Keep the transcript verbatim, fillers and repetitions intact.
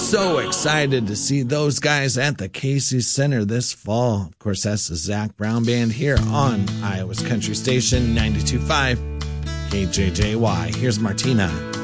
So excited to see those guys at the Casey Center this fall. Of course, that's the Zac Brown Band here on Iowa's Country Station ninety-two point five K J J Y. Here's Martina.